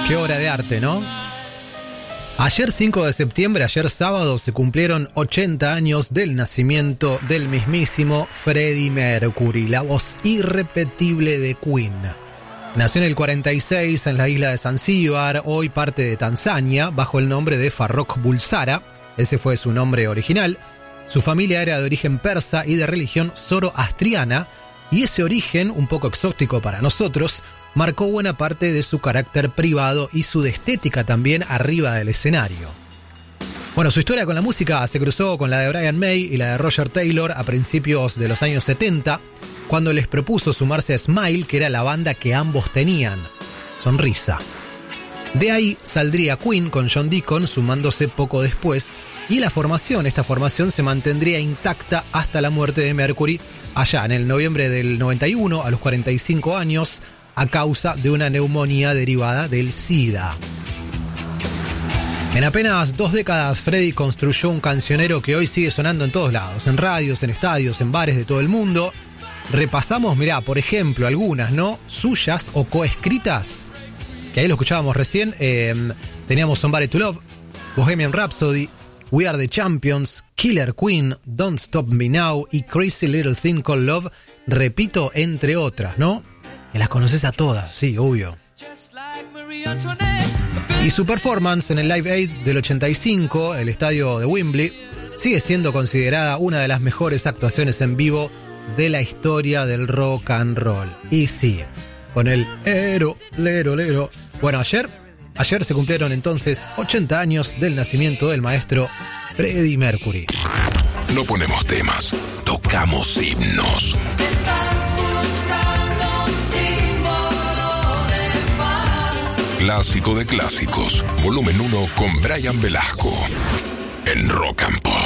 Qué obra de arte, ¿no? Ayer 5 de septiembre, ayer sábado, se cumplieron 80 años del nacimiento del mismísimo Freddie Mercury, la voz irrepetible de Queen. Nació en el 46 en la isla de Zanzíbar, hoy parte de Tanzania, bajo el nombre de Farrokh Bulsara. Ese fue su nombre original. Su familia era de origen persa y de religión zoroastriana, y ese origen, un poco exótico para nosotros, marcó buena parte de su carácter privado y su estética también arriba del escenario. Bueno, su historia con la música se cruzó con la de Brian May y la de Roger Taylor a principios de los años 70, cuando les propuso sumarse a Smile, que era la banda que ambos tenían, Sonrisa. De ahí saldría Queen con John Deacon sumándose poco después, y esta formación se mantendría intacta hasta la muerte de Mercury, allá en el noviembre del 91, a los 45 años, a causa de una neumonía derivada del SIDA. En apenas 2 décadas, Freddie construyó un cancionero que hoy sigue sonando en todos lados, en radios, en estadios, en bares de todo el mundo. Repasamos, mirá, por ejemplo, algunas, ¿no? Suyas o coescritas, que ahí lo escuchábamos recién. Teníamos Somebody to Love, Bohemian Rhapsody, We Are the Champions, Killer Queen, Don't Stop Me Now y Crazy Little Thing Called Love, repito, entre otras, ¿no? Que las conoces a todas, sí, obvio. Y su performance en el Live Aid del 85, el estadio de Wembley, sigue siendo considerada una de las mejores actuaciones en vivo de la historia del rock and roll. Y sí, con el ero, lero, lero. Bueno, ayer se cumplieron entonces 80 años del nacimiento del maestro Freddie Mercury. No ponemos temas, tocamos himnos. Clásico de clásicos, volumen 1 con Brian Velasco en Rock and Pop.